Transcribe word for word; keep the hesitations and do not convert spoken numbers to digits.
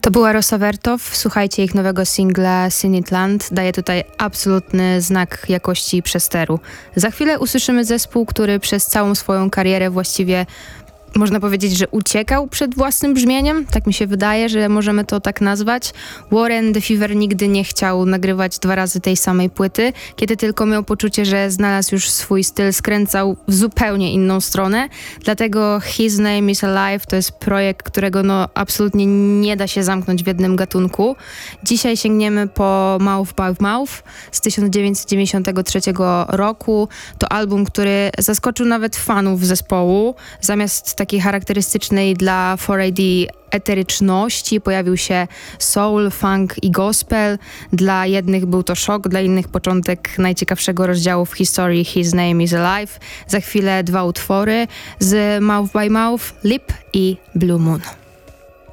To była Rosa Vertow. Słuchajcie ich nowego singla Sinitland. Daje tutaj absolutny znak jakości przesteru. Za chwilę usłyszymy zespół, który przez całą swoją karierę właściwie można powiedzieć, że uciekał przed własnym brzmieniem. Tak mi się wydaje, że możemy to tak nazwać. Warren The Fever nigdy nie chciał nagrywać dwa razy tej samej płyty. Kiedy tylko miał poczucie, że znalazł już swój styl, skręcał w zupełnie inną stronę. Dlatego His Name Is Alive to jest projekt, którego no absolutnie nie da się zamknąć w jednym gatunku. Dzisiaj sięgniemy po Mouth by Mouth z tysiąc dziewięćset dziewięćdziesiątego trzeciego roku. To album, który zaskoczył nawet fanów zespołu. Zamiast takiej charakterystycznej dla four A D eteryczności pojawił się soul, funk i gospel. Dla jednych był to szok, dla innych początek najciekawszego rozdziału w historii His Name Is Alive. Za chwilę dwa utwory z Mouth by Mouth, Lip i Blue Moon.